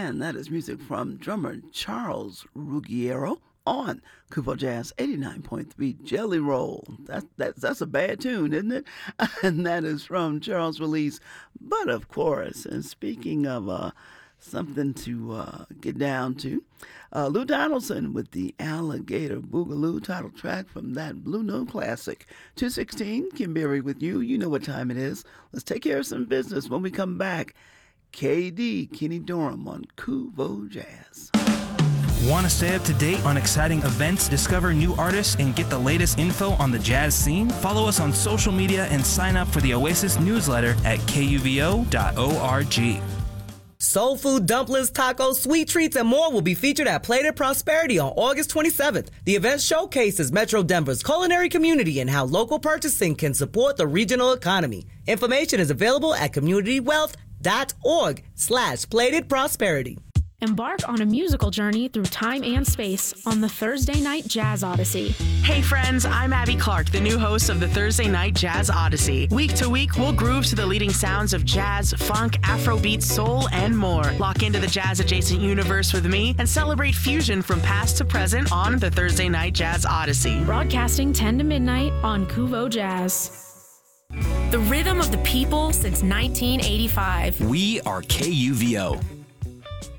And that is music from drummer Charles Ruggiero on Kuvo Jazz 89.3 Jelly Roll. That's a bad tune, isn't it? And that is from Charles' release, But of Course. And speaking of something to get down to, Lou Donaldson with the Alligator Boogaloo, title track from that Blue Note classic. 2:16, Kim Berry with you. You know what time it is. Let's take care of some business when we come back. KD, Kenny Dorham on Kuvo Jazz. Want to stay up to date on exciting events, discover new artists, and get the latest info on the jazz scene? Follow us on social media and sign up for the Oasis newsletter at kuvo.org. Soul food, dumplings, tacos, sweet treats, and more will be featured at Plated Prosperity on August 27th. The event showcases Metro Denver's culinary community and how local purchasing can support the regional economy. Information is available at communitywealth.org/Plated Prosperity. Embark on a musical journey through time and space on the Thursday Night Jazz Odyssey. Hey friends, I'm Abby Clark, the new host of the Thursday Night Jazz Odyssey. Week to week, we'll groove to the leading sounds of jazz, funk, Afrobeat, soul, and more. Lock into the jazz-adjacent universe with me and celebrate fusion from past to present on the Thursday Night Jazz Odyssey. Broadcasting 10 to midnight on Kuvo Jazz. The rhythm of the people since 1985. We are KUVO.